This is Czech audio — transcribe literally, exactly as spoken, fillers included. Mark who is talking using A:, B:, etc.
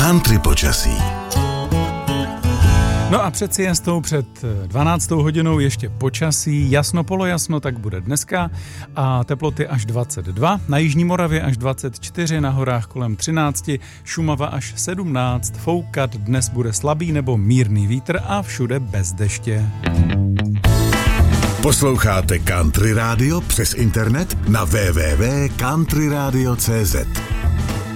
A: Country počasí.
B: No a přeci jen s tou před dvanáctou hodinou ještě počasí. Jasno polojasno tak bude dneska a teploty až dvacet dva, na jižní Moravě až dvacet čtyři, na horách kolem třináct, Šumava až sedmnáct, foukat dnes bude slabý nebo mírný vítr a všude bez deště.
A: Posloucháte Country Radio přes internet na w w w tečka country radio tečka c z.